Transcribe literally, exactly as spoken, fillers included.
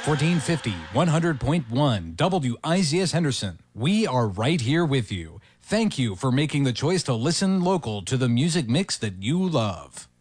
fourteen fifty, one hundred point one W I Z S Henderson. We are right here with you. Thank you for making the choice to listen local to the music mix that you love.